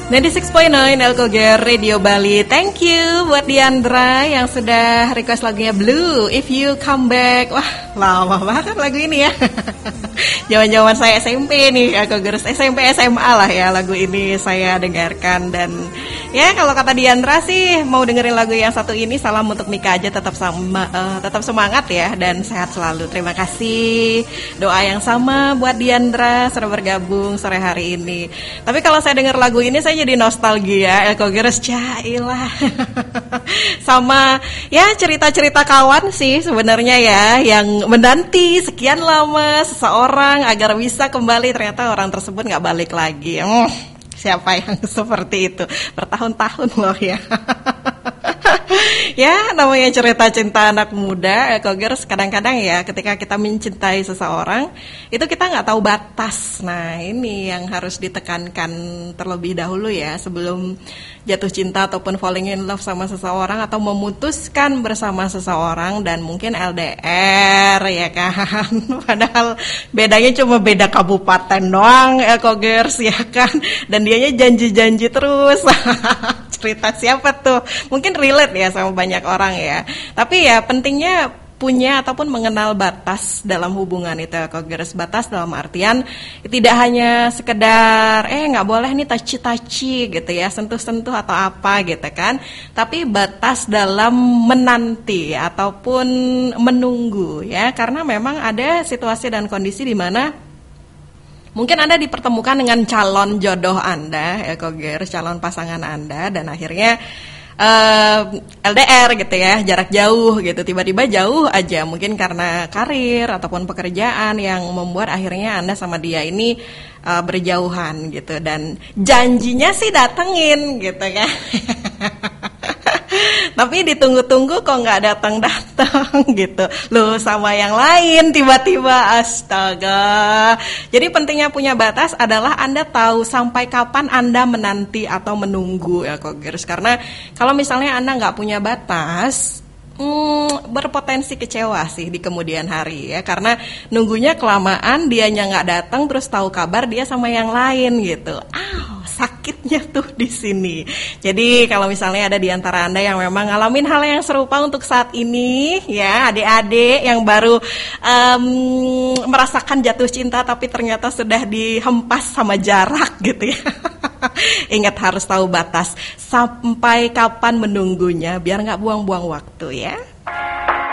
96.9 Elkoger Radio Bali. Thank you buat Diandra yang sudah request lagunya Blue, If You Come Back. Wah, lama banget lagu ini ya. Zaman-zaman saya SMP nih, Elkoger SMP SMA lah ya lagu ini saya dengarkan. Dan ya kalau kata Diandra sih mau dengerin lagu yang satu ini, salam untuk Mika aja, tetap semangat ya dan sehat selalu. Terima kasih. Doa yang sama buat Diandra sudah bergabung sore hari ini. Tapi kalau saya dengar lagu ini saya jadi nostalgia Elkogeres Cailah. Sama ya cerita-cerita kawan sih sebenarnya ya, yang menanti sekian lama seseorang agar bisa kembali, ternyata orang tersebut nggak balik lagi. Siapa yang seperti itu? Bertahun-tahun loh ya. Ya, namanya cerita cinta anak muda, Elkogers, kadang-kadang ya ketika kita mencintai seseorang, itu kita nggak tahu batas. Nah, ini yang harus ditekankan terlebih dahulu ya, sebelum jatuh cinta ataupun falling in love sama seseorang atau memutuskan bersama seseorang dan mungkin LDR ya kan. Padahal bedanya cuma beda kabupaten doang, Elkogers ya kan. Dan dianya janji-janji terus. Cerita siapa tuh? Mungkin relate ya sama banyak orang ya. Tapi ya pentingnya punya ataupun mengenal batas dalam hubungan itu. Elkogers, batas dalam artian tidak hanya sekedar nggak boleh nih touchy gitu ya, sentuh-sentuh atau apa gitu kan. Tapi batas dalam menanti ataupun menunggu ya, karena memang ada situasi dan kondisi di mana mungkin Anda dipertemukan dengan calon jodoh Anda, Elkogers, calon pasangan Anda, dan akhirnya LDR gitu ya, jarak jauh gitu, tiba-tiba jauh aja, mungkin karena karir ataupun pekerjaan yang membuat akhirnya Anda sama dia ini berjauhan gitu, dan janjinya sih datengin gitu kan. Tapi ditunggu-tunggu kok nggak datang-datang gitu. Loh, sama yang lain tiba-tiba, astaga. Jadi pentingnya punya batas adalah Anda tahu sampai kapan Anda menanti atau menunggu ya Elkogers. Karena kalau misalnya Anda nggak punya batas, berpotensi kecewa sih di kemudian hari ya, karena nunggunya kelamaan, dianya nggak datang, terus tahu kabar dia sama yang lain gitu. Sakitnya tuh di sini. Jadi kalau misalnya ada di antara Anda yang memang ngalamin hal yang serupa untuk saat ini ya, adik-adik yang baru merasakan jatuh cinta tapi ternyata sudah dihempas sama jarak gitu ya. Ingat, harus tahu batas sampai kapan menunggunya biar nggak buang-buang waktu ya.